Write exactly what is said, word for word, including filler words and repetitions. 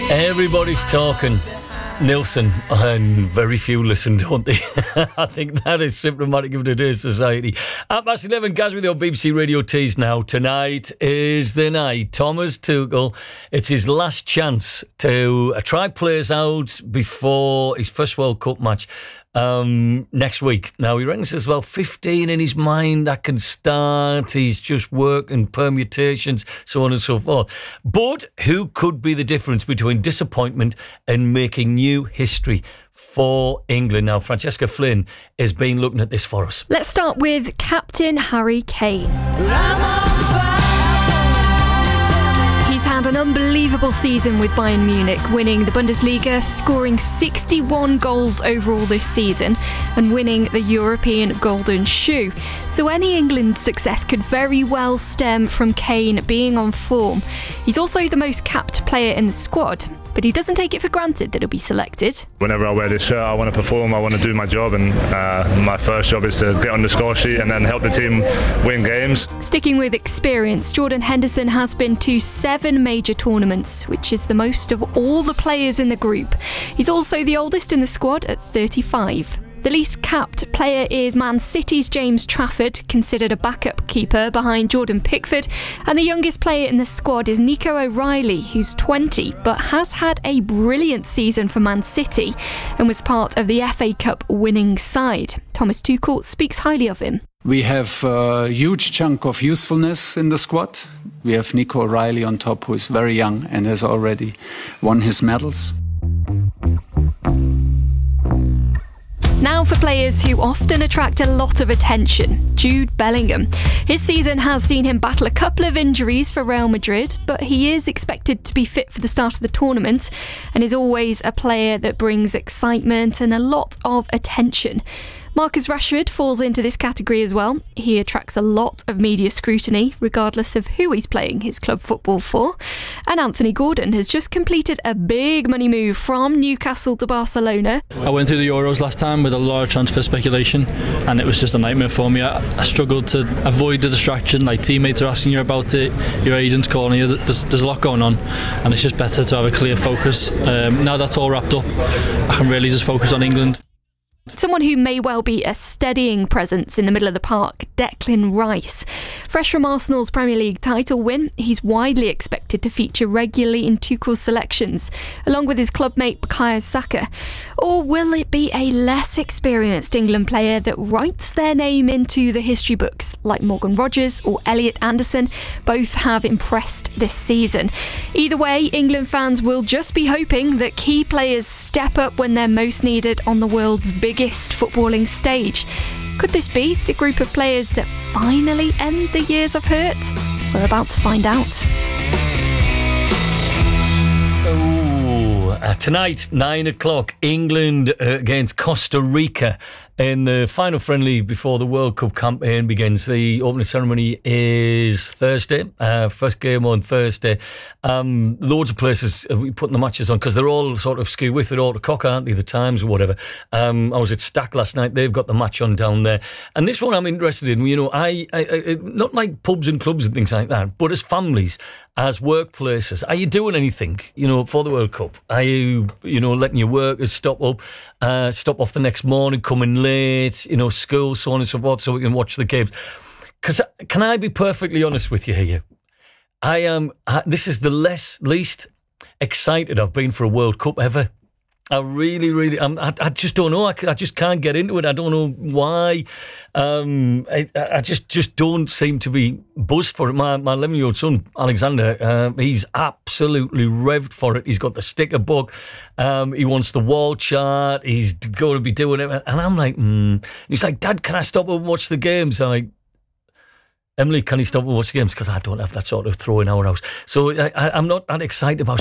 Everybody's talking Nilsson, and very few listen, don't they? I think that is symptomatic of today's society. At past eleven, Gaz with your B B C Radio Tees now. Tonight is the night. Thomas Tuchel, it's his last chance to uh, try players out before his first World Cup match um, next week. Now, he reckons there's about fifteen in his mind that can start. He's just working permutations, so on and so forth. But who could be the difference between disappointment and making new history for England? Now, Francesca Flynn has been looking at this for us. Let's start with Captain Harry Kane. He's had an unbelievable season with Bayern Munich, winning the Bundesliga, scoring sixty-one goals overall this season and winning the European Golden Shoe. So any England success could very well stem from Kane being on form. He's also the most capped player in the squad, but he doesn't take it for granted that he'll be selected. Whenever I wear this shirt, I want to perform, I want to do my job, and uh, my first job is to get on the score sheet and then help the team win games. Sticking with experience, Jordan Henderson has been to seven major tournaments, which is the most of all the players in the group. He's also the oldest in the squad at thirty-five. The least capped player is Man City's James Trafford, considered a backup keeper behind Jordan Pickford. And the youngest player in the squad is Nico O'Reilly, who's twenty, but has had a brilliant season for Man City and was part of the F A Cup winning side. Thomas Tuchel speaks highly of him. We have a huge chunk of usefulness in the squad. We have Nico O'Reilly on top, who is very young and has already won his medals. Now for players who often attract a lot of attention, Jude Bellingham. His season has seen him battle a couple of injuries for Real Madrid, but he is expected to be fit for the start of the tournament and is always a player that brings excitement and a lot of attention. Marcus Rashford falls into this category as well. He attracts a lot of media scrutiny, regardless of who he's playing his club football for. And Anthony Gordon has just completed a big money move from Newcastle to Barcelona. I went through the Euros last time with a lot of transfer speculation, and it was just a nightmare for me. I, I struggled to avoid the distraction, like teammates are asking you about it, your agent's calling you, there's, there's a lot going on, and it's just better to have a clear focus. Um, now that's all wrapped up, I can really just focus on England. Someone who may well be a steadying presence in the middle of the park, Declan Rice. Fresh from Arsenal's Premier League title win, he's widely expected to feature regularly in Tuchel's selections, along with his clubmate Bukayo Saka. Or will it be a less experienced England player that writes their name into the history books, like Morgan Rogers or Elliot Anderson? Both have impressed this season. Either way, England fans will just be hoping that key players step up when they're most needed on the world's biggest footballing stage. Could this be the group of players that finally end the years of hurt? We're about to find out. Oh, uh, tonight, nine o'clock, England uh, against Costa Rica in the final friendly before the World Cup campaign begins. The opening ceremony is Thursday, uh, first game on Thursday. Um, loads of places are putting the matches on because they're all sort of skew with it all to cock, aren't they? The Times or whatever. Um, I was at Stack last night. They've got the match on down there. And this one I'm interested in. You know, I, I, I not like pubs and clubs and things like that, but as families, as workplaces, are you doing anything, you know, for the World Cup? Are you, you know, letting your workers stop up, uh, stop off the next morning, coming late, you know, school, so on and so forth, so we can watch the games? Because can I be perfectly honest with you here? I am. I, this is the less least excited I've been for a World Cup ever. I really, really, I'm, I, I just don't know. I, I just can't get into it. I don't know why. Um, I, I just, just don't seem to be buzzed for it. My, my eleven-year-old son, Alexander, uh, he's absolutely revved for it. He's got the sticker book. Um, he wants the wall chart. He's going to be doing it. And I'm like, hmm. He's like, Dad, can I stop and watch the games? I'm like, Emily, can you stop and watch the games? Because I don't have that sort of throw in our house. So I, I, I'm not that excited about